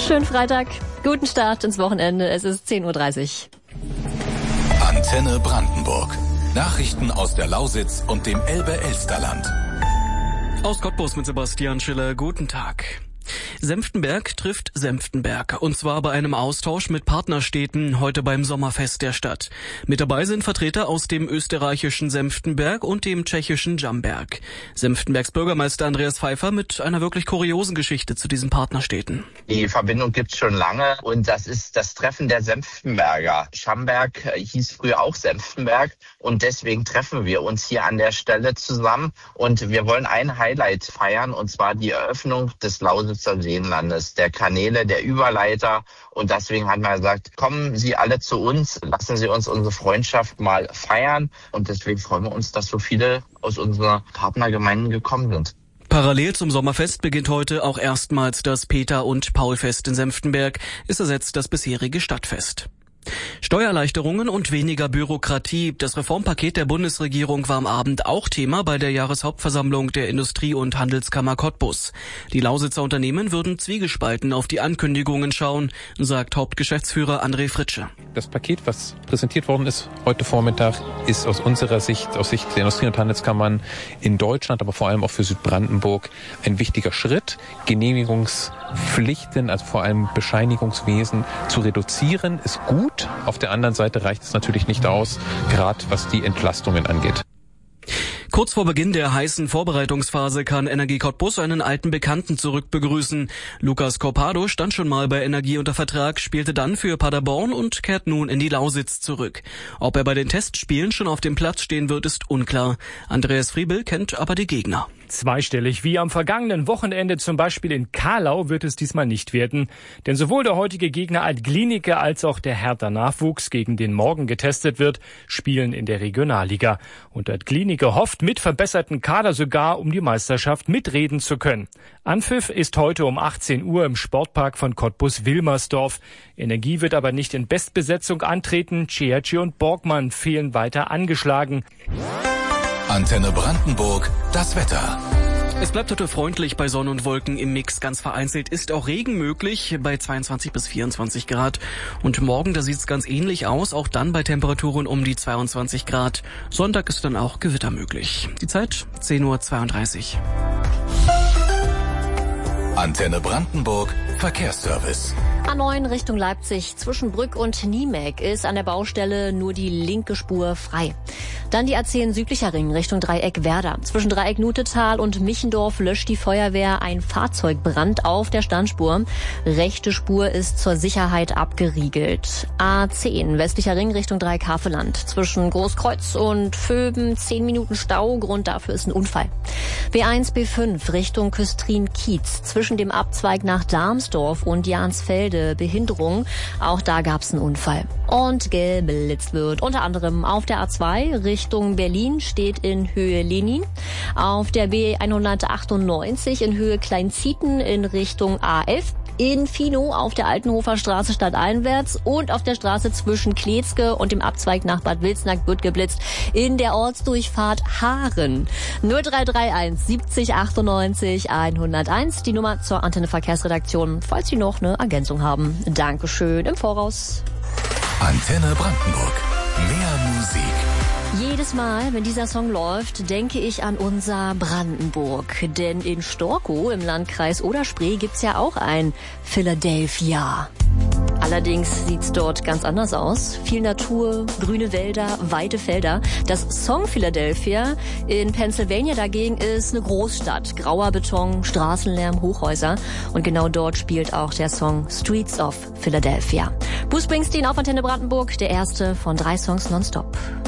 Schönen Freitag, guten Start ins Wochenende. Es ist 10:30 Uhr. Antenne Brandenburg. Nachrichten aus der Lausitz und dem Elbe-Elsterland. Aus Cottbus mit Sebastian Schiller. Guten Tag. Senftenberg trifft Senftenberg, und zwar bei einem Austausch mit Partnerstädten heute beim Sommerfest der Stadt. Mit dabei sind Vertreter aus dem österreichischen Senftenberg und dem tschechischen Jamberg. Senftenbergs Bürgermeister Andreas Pfeiffer mit einer wirklich kuriosen Geschichte zu diesen Partnerstädten. Die Verbindung gibt's schon lange und das ist das Treffen der Senftenberger. Jamberg hieß früher auch Senftenberg und deswegen treffen wir uns hier an der Stelle zusammen und wir wollen ein Highlight feiern, und zwar die Eröffnung des Lausitzer Seenlandes, der Kanäle, der Überleiter, und deswegen hat man gesagt, kommen Sie alle zu uns, lassen Sie uns unsere Freundschaft mal feiern, und deswegen freuen wir uns, dass so viele aus unseren Partnergemeinden gekommen sind. Parallel zum Sommerfest beginnt heute auch erstmals das Peter- und Paulfest in Senftenberg. Es ersetzt das bisherige Stadtfest. Steuererleichterungen und weniger Bürokratie. Das Reformpaket der Bundesregierung war am Abend auch Thema bei der Jahreshauptversammlung der Industrie- und Handelskammer Cottbus. Die Lausitzer Unternehmen würden zwiegespalten auf die Ankündigungen schauen, sagt Hauptgeschäftsführer André Fritsche. Das Paket, was präsentiert worden ist heute Vormittag, ist aus unserer Sicht, aus Sicht der Industrie- und Handelskammern in Deutschland, aber vor allem auch für Südbrandenburg, ein wichtiger Schritt, Genehmigungspflichten, also vor allem Bescheinigungswesen zu reduzieren, ist gut. Auf der anderen Seite reicht es natürlich nicht aus, gerade was die Entlastungen angeht. Kurz vor Beginn der heißen Vorbereitungsphase kann Energie Cottbus einen alten Bekannten zurückbegrüßen. Lukas Corpado stand schon mal bei Energie unter Vertrag, spielte dann für Paderborn und kehrt nun in die Lausitz zurück. Ob er bei den Testspielen schon auf dem Platz stehen wird, ist unklar. Andreas Friebel kennt aber die Gegner. Zweistellig wie am vergangenen Wochenende zum Beispiel in Kahlau wird es diesmal nicht werden. Denn sowohl der heutige Gegner Alt-Glienicke als auch der Hertha-Nachwuchs, gegen den morgen getestet wird, spielen in der Regionalliga. Und Alt-Glienicke hofft mit verbesserten Kader sogar, um die Meisterschaft mitreden zu können. Anpfiff ist heute um 18 Uhr im Sportpark von Cottbus-Wilmersdorf. Energie wird aber nicht in Bestbesetzung antreten. Ciacci und Borgmann fehlen weiter angeschlagen. Antenne Brandenburg, das Wetter. Es bleibt heute freundlich bei Sonne und Wolken im Mix. Ganz vereinzelt ist auch Regen möglich bei 22 bis 24 Grad. Und morgen, da sieht's ganz ähnlich aus, auch dann bei Temperaturen um die 22 Grad. Sonntag ist dann auch Gewitter möglich. Die Zeit 10:32 Uhr. Antenne Brandenburg, Verkehrsservice. A9 Richtung Leipzig zwischen Brück und Niemek ist an der Baustelle nur die linke Spur frei. Dann die A10 südlicher Ring Richtung Dreieck Werder. Zwischen Dreieck Nutetal und Michendorf löscht die Feuerwehr ein Fahrzeugbrand auf der Standspur. Rechte Spur ist zur Sicherheit abgeriegelt. A10 westlicher Ring Richtung Dreieck Haveland. Zwischen Großkreuz und Vöben 10 Minuten Stau. Grund dafür ist ein Unfall. B1 B5 Richtung Küstrin-Kiez. Zwischen dem Abzweig nach Darmsdorf und Jansfelde Behinderung. Auch da gab's einen Unfall. Und geblitzt wird unter anderem auf der A2 Richtung Berlin, steht in Höhe Lenin. Auf der B198 in Höhe Kleinzieten in Richtung A11. In Fino auf der Altenhofer Straße stadteinwärts und auf der Straße zwischen Kletzke und dem Abzweig nach Bad Wilsnack wird geblitzt in der Ortsdurchfahrt Haaren. 0331 70 98 101, die Nummer zur Antenne Verkehrsredaktion, falls Sie noch eine Ergänzung haben. Dankeschön im Voraus. Antenne Brandenburg. Mehr Musik. Jedes Mal, wenn dieser Song läuft, denke ich an unser Brandenburg. Denn in Storkow im Landkreis Oder-Spree gibt's ja auch ein Philadelphia. Allerdings sieht's dort ganz anders aus. Viel Natur, grüne Wälder, weite Felder. Das Song Philadelphia in Pennsylvania dagegen ist eine Großstadt. Grauer Beton, Straßenlärm, Hochhäuser. Und genau dort spielt auch der Song Streets of Philadelphia. Bruce Springsteen auf Antenne Brandenburg, der erste von 3 Songs nonstop.